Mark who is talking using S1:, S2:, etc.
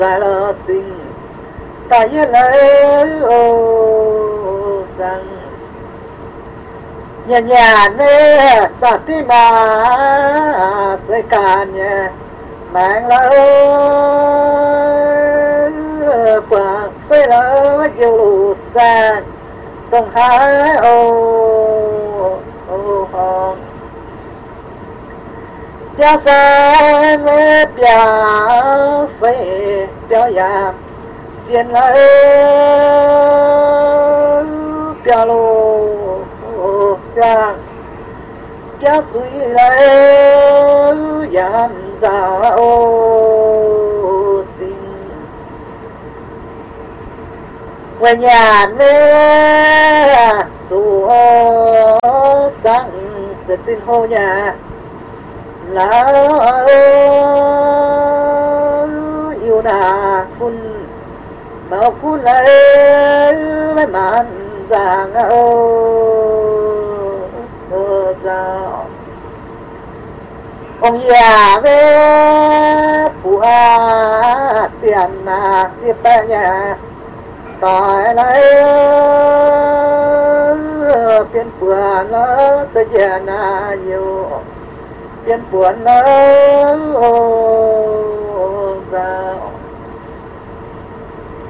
S1: ra lo tình ta yên lấy ô rằng nhà nhà nè sa ti mà chơi cả nhà mang lỡ quả phê lỡ nhiều lù xa tông hái ô hòn gia sa mê bia phê béo ya chiến lỡ bia lô bia bia suy lỡ yam ra ô về nhà nè dù rằng sẽ xin hô nhà là yêu nà phun mà phun lấy mấy màn rằng sao ông già về bùa tiền mà chia ba nhà tại lấy biến buồn nó sẽ già na nhiều biến buồn nó sao